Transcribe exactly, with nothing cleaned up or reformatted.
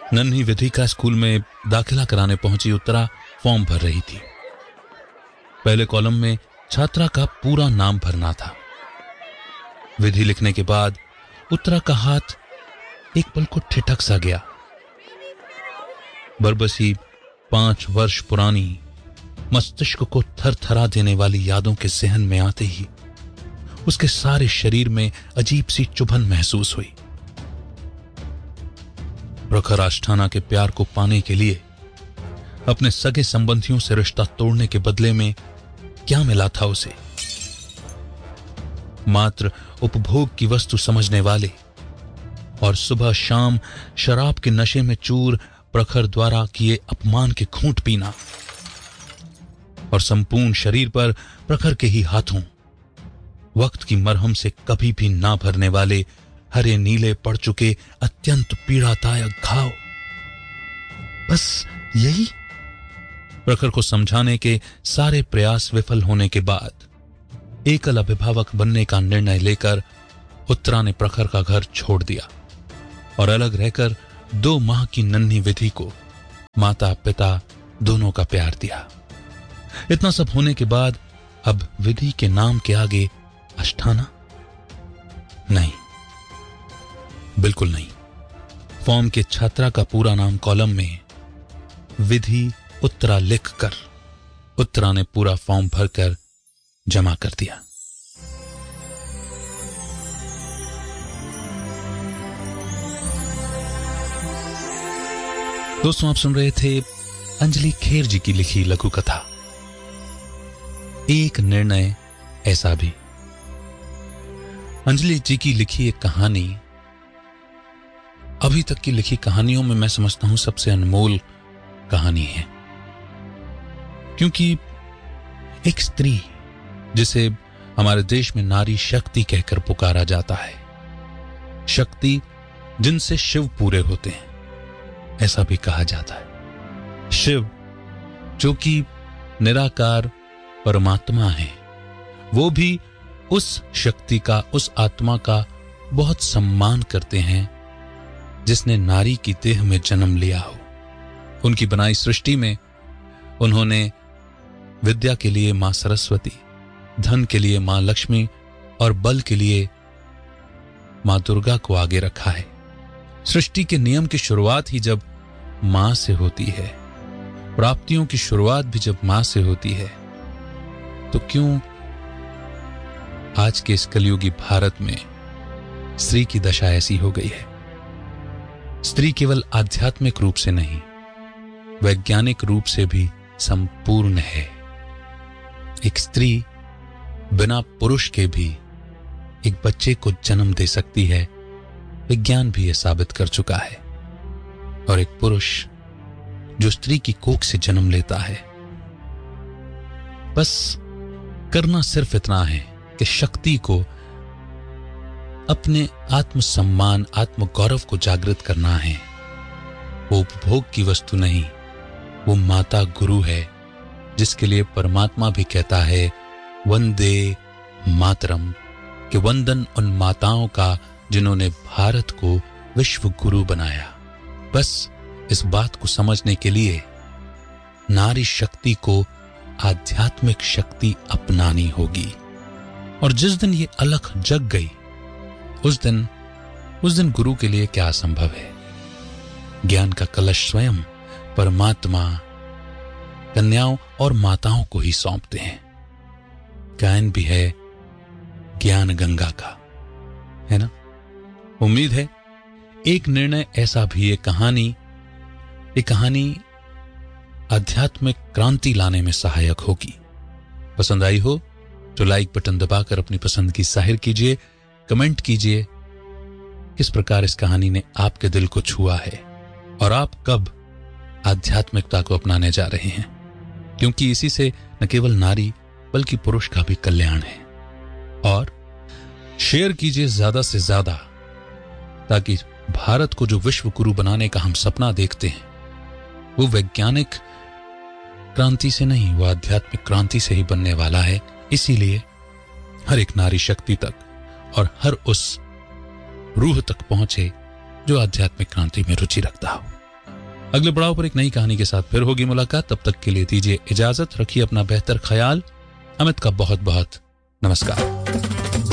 नन्ही विधिका स्कूल में दाखिला कराने पहुंची उत्तरा फॉर्म भर रही थी। पहले कॉलम में छात्रा का पूरा नाम भरना था। विधि लिखने के बाद उत्तरा का हाथ एक पल को ठिठक सा गया। बरबसी पांच वर्ष पुरानी मस्तिष्क को थरथरा देने वाली यादों के जहन में आते ही उसके सारे शरीर में अजीब सी चुभन महसूस हुई। प्रखर आष्ठाना के प्यार को पाने के लिए अपने सगे संबंधियों से रिश्ता तोड़ने के बदले में क्या मिला था उसे? मात्र उपभोग की वस्तु समझने वाले और सुबह शाम शराब के नशे में चूर प्रखर द्वारा किए अपमान के घूंट पीना और संपूर्ण शरीर पर प्रखर के ही हाथों वक्त की मरहम से कभी भी ना भरने वाले हरे नीले पड़ चुके अत्यंत पीड़ादायक घाव। बस यही? प्रखर को समझाने के सारे प्रयास विफल होने के बाद एकल अभिभावक बनने का निर्णय लेकर उत्तरा ने प्रखर का घर छोड़ दिया और अलग रहकर दो माह की नन्ही विधि को माता पिता दोनों का प्यार दिया। इतना सब होने के बाद अब विधि के नाम के आगे अष्ठाना? नहीं, बिल्कुल नहीं। फॉर्म के छात्रा का पूरा नाम कॉलम में विधि उत्तरा लिखकर उत्तरा ने पूरा फॉर्म भरकर जमा कर दिया। दोस्तों, आप सुन रहे थे अंजलि खेर जी की लिखी लघु कथा एक निर्णय ऐसा भी। अंजलि जी की लिखी एक कहानी अभी तक की लिखी कहानियों में मैं समझता हूं सबसे अनमोल कहानी है, क्योंकि एक स्त्री जिसे हमारे देश में नारी शक्ति कहकर पुकारा जाता है, शक्ति जिनसे शिव पूरे होते हैं ऐसा भी कहा जाता है। शिव जो कि निराकार परमात्मा है, वो भी उस शक्ति का, उस आत्मा का बहुत सम्मान करते हैं जिसने नारी की देह में जन्म लिया हो। उनकी बनाई सृष्टि में उन्होंने विद्या के लिए मां सरस्वती, धन के लिए मां लक्ष्मी और बल के लिए मां दुर्गा को आगे रखा है। सृष्टि के नियम की शुरुआत ही जब मां से होती है, प्राप्तियों की शुरुआत भी जब मां से होती है, तो क्यों आज के इस कलयुगी भारत में स्त्री की दशा ऐसी हो गई है? स्त्री केवल आध्यात्मिक रूप से नहीं, वैज्ञानिक रूप से भी संपूर्ण है। एक स्त्री बिना पुरुष के भी एक बच्चे को जन्म दे सकती है, विज्ञान भी यह साबित कर चुका है। और एक पुरुष जो स्त्री की कोख से जन्म लेता है, बस करना सिर्फ इतना है कि शक्ति को, अपने आत्मसम्मान, आत्मगौरव को जागृत करना है। वो उपभोग की वस्तु नहीं, वो माता गुरु है, जिसके लिए परमात्मा भी कहता है वंदे मातरम, कि वंदन उन माताओं का जिन्होंने भारत को विश्व गुरु बनाया। बस इस बात को समझने के लिए नारी शक्ति को आध्यात्मिक शक्ति अपनानी होगी। और जिस दिन ये अलख जग गई, उस दिन उस दिन गुरु के लिए क्या असंभव है। ज्ञान का कलश स्वयं परमात्मा कन्याओं और माताओं को ही सौंपते हैं। गायन भी है ज्ञान गंगा का, है ना। उम्मीद है एक निर्णय ऐसा भी, एक कहानी एक कहानी आध्यात्मिक क्रांति लाने में सहायक होगी। पसंद आई हो तो लाइक बटन दबाकर अपनी पसंद की जाहिर कीजिए, कमेंट कीजिए किस प्रकार इस कहानी ने आपके दिल को छुआ है और आप कब आध्यात्मिकता को अपनाने जा रहे हैं, क्योंकि इसी से न केवल नारी बल्कि पुरुष का भी कल्याण है। और शेयर कीजिए ज्यादा से ज्यादा, ताकि भारत को जो विश्व गुरु बनाने का हम सपना देखते हैं वो वैज्ञानिक क्रांति से नहीं, वो आध्यात्मिक क्रांति से ही बनने वाला है। इसीलिए हर एक नारी शक्ति तक और हर उस रूह तक पहुंचे जो आध्यात्मिक क्रांति में रुचि रखता हो। अगले पड़ाव पर एक नई कहानी के साथ फिर होगी मुलाकात। तब तक के लिए दीजिए इजाजत, रखिए अपना बेहतर ख्याल। अमित का बहुत बहुत नमस्कार।